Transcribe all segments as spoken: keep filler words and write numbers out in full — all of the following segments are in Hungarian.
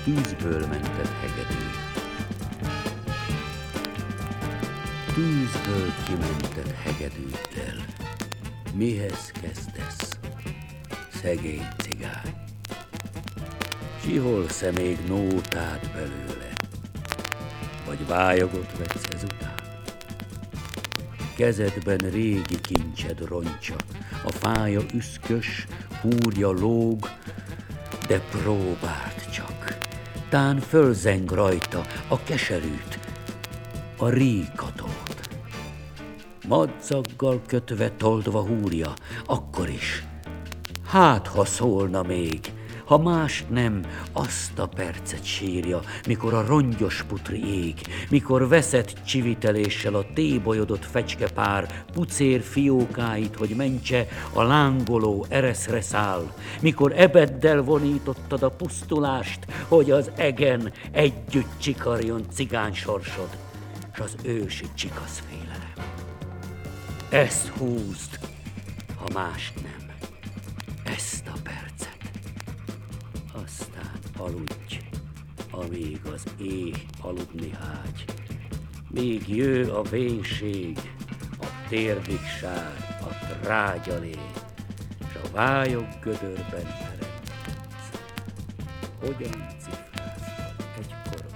tűzből mentett hegedű. Tűzből kimentett hegedűddel, mihez kezdesz, szegény cigány? Siholsz-e még nótát belőle, vagy vályogot vetsz ezután? Kezedben régi kincsed roncsa, a fája üszkös, húrja lóg, de próbáld csak, tán fölzeng rajta a keserűt, a ríkatót. Madzaggal kötve toldva húrja, akkor is, hát ha szólna még, ha mást nem, azt a percet sírja, mikor a rongyos putri ég, mikor veszett csiviteléssel a tébolyodott fecskepár pucér fiókáit, hogy mentse, a lángoló ereszre száll, mikor ebeddel vonítottad a pusztulást, hogy az egen együtt csikarjon cigány sorsod, s az ősi csikasz félelem. Ezt húzd, ha mást nem, ezt a percet. Aztán aludj, amíg az éh aludni hágy, míg jő a vénség, a térdigság, a trágyalé, s a vályog gödörben teremthetsz. Hogyan cifráztad egykoron?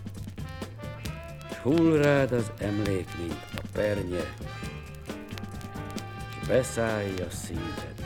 S hull rád az emlék, mint a pernye, s beszállja szíved